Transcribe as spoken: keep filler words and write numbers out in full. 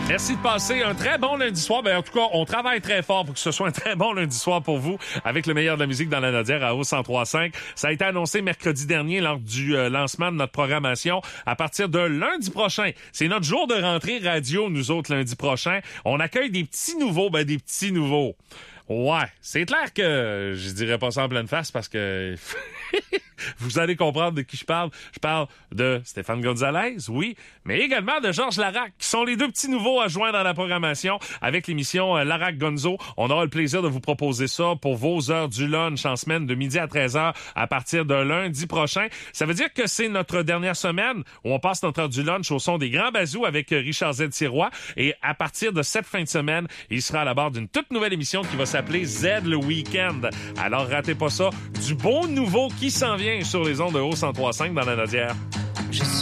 Merci de passer un très bon lundi soir. Ben, en tout cas, on travaille très fort pour que ce soit un très bon lundi soir pour vous avec le meilleur de la musique dans la Nodière à O cent trois virgule cinq. Ça a été annoncé mercredi dernier lors du euh, lancement de notre programmation. À partir de lundi prochain, c'est notre jour de rentrée radio, nous autres, lundi prochain. On accueille des petits nouveaux, ben des petits nouveaux. Ouais, c'est clair que je dirais pas ça en pleine face parce que vous allez comprendre de qui je parle. Je parle de Stéphane Gonzalez, oui, mais également de Georges Larac, qui sont les deux petits nouveaux à joindre dans la programmation avec l'émission euh, Larac Gonzo. On aura le plaisir de vous proposer ça pour vos heures du lunch en semaine de midi à treize heures à partir de lundi prochain. Ça veut dire que c'est notre dernière semaine où on passe notre heure du lunch au son des grands bazous avec Richard Z. Sirois. Et à partir de cette fin de semaine, il sera à la barre d'une toute nouvelle émission qui va s'appeler Z le Week-end. Alors ratez pas ça. Du bon nouveau qui s'en vient sur les ondes de O cent trois virgule cinq dans la Nodière. Je suis